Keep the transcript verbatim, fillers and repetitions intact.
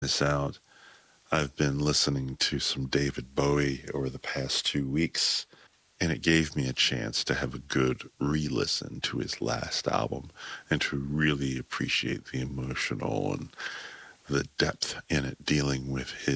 this out. I've been listening to some David Bowie over the past two weeks, and it gave me a chance to have a good re-listen to his last album and to really appreciate the emotional and the depth in it dealing with his